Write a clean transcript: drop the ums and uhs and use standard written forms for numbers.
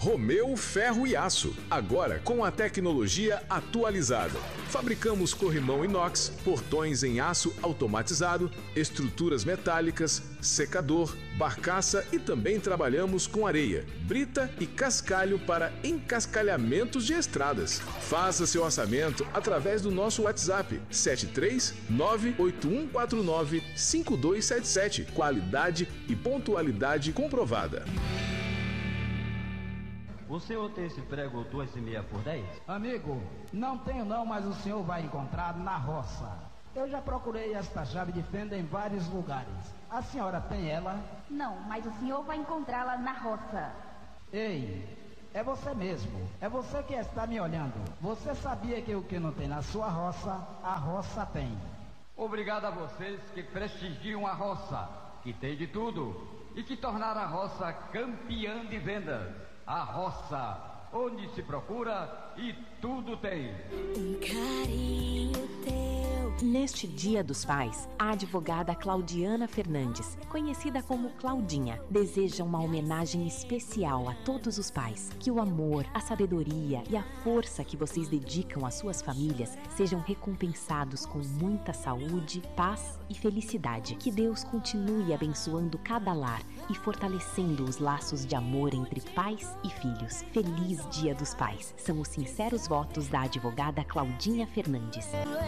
Romeu Ferro e Aço, agora com a tecnologia atualizada. Fabricamos corrimão inox, portões em aço automatizado, estruturas metálicas, secador, barcaça e também trabalhamos com areia, brita e cascalho para encascalhamentos de estradas. Faça seu orçamento através do nosso WhatsApp 73981495277. Qualidade e pontualidade comprovada. O senhor tem esse prego 2,5 por 10? Amigo, não tenho não, mas o senhor vai encontrar na roça. Eu já procurei esta chave de fenda em vários lugares. A senhora tem ela? Não, mas o senhor vai encontrá-la na roça. Ei, é você mesmo. É você que está me olhando. Você sabia que o que não tem na sua roça, a roça tem. Obrigado a vocês que prestigiam a roça, que tem de tudo, e que tornaram a roça campeã de vendas. A roça, onde se procura e tudo tem. Um carinho teu. Neste Dia dos Pais, a advogada Claudiana Fernandes, conhecida como Claudinha, deseja uma homenagem especial a todos os pais. Que o amor, a sabedoria e a força que vocês dedicam às suas famílias sejam recompensados com muita saúde, paz e felicidade. Que Deus continue abençoando cada lar e fortalecendo os laços de amor entre pais e filhos. Feliz Dia dos Pais! São os sinceros votos da advogada Claudinha Fernandes.